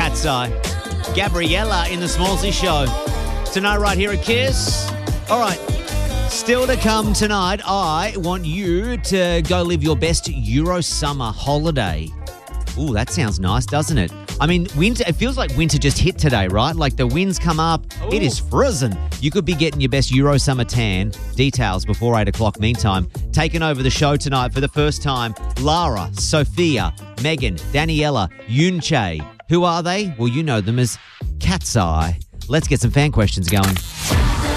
Cat's Eye. Gabriella in the Smallsy Show. Tonight right here at Kiss. All right. Still to come tonight, I want you to go live your best Euro summer holiday. Ooh, that sounds nice, doesn't it? I mean, winter. It feels like winter just hit today, right? Like the winds come up. Ooh. It is frozen. You could be getting your best Euro summer tan. Details before 8 o'clock. Meantime, taking over the show tonight for the first time, Lara, Sophia, Megan, Daniela, Yunche. Who are they? Well, you know them as Cat's Eye. Let's get some fan questions going.